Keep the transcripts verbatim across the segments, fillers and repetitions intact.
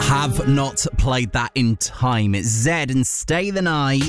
Have not played that in time. It's Zed and Stay the Night.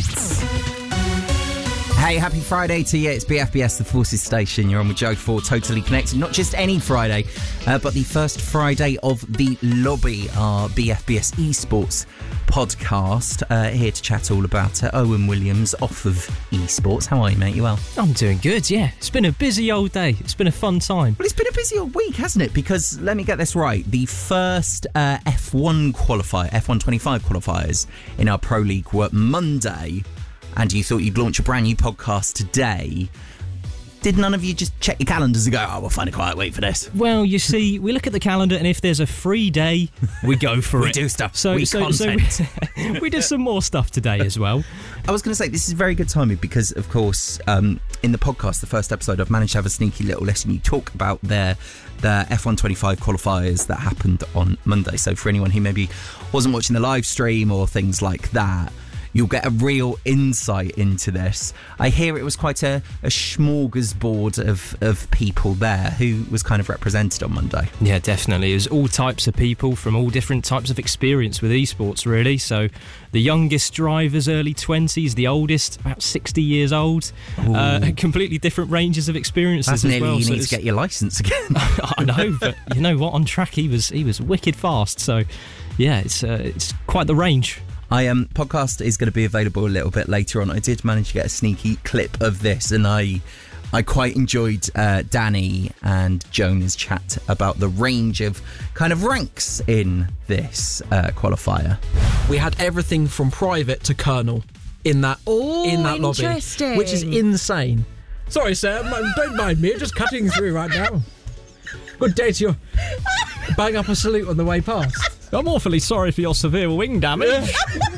Hey, happy Friday to you. It's B F B S, the Forces Station. You're on with Joe for Totally Connected. Not just any Friday, uh, but the first Friday of the Lobby, our B F B S eSports podcast. Uh, here to chat all about uh, Owen Williams off of eSports. How are you, mate? You well? I'm doing good, yeah. It's been a busy old day. It's been a fun time. Well, it's been a busy old week, hasn't it? Because, let me get this right, the first uh, F one qualifier, F one twenty-five qualifiers in our Pro League were Monday, and you thought you'd launch a brand new podcast today. Did none of you just check your calendars and go, oh, we'll find a quiet week for this? Well, you see, we look at the calendar, and if there's a free day, we go for we it. We do stuff. So, we so, content. so we, we did some more stuff today as well. I was going to say, this is very good timing because, of course, um, in the podcast, the first episode, I've managed to have a sneaky little lesson. You talk about their, their F one twenty-five qualifiers that happened on Monday. So for anyone who maybe wasn't watching the live stream or things like that, you'll get a real insight into this. I hear it was quite a, a smorgasbord of, of people there. Who was kind of represented on Monday? Yeah, definitely. It was all types of people from all different types of experience with esports, really. So the youngest drivers, early twenties, the oldest, about sixty years old. Uh, completely different ranges of experiences. That's as nearly well. you so need to get your licence again. I know, but you know what? On track, he was he was wicked fast. So yeah, it's uh, it's quite the range. I um podcast is going to be available a little bit later on. I did manage to get a sneaky clip of this, and I I quite enjoyed uh, Danny and Jonah's chat about the range of kind of ranks in this uh, qualifier. We had everything from private to colonel in that Ooh, in that lobby, interesting. which is insane. Sorry, sir, don't mind me. I'm just cutting through right now. Good day to you. Bang up a salute on the way past. I'm awfully sorry for your severe wing damage.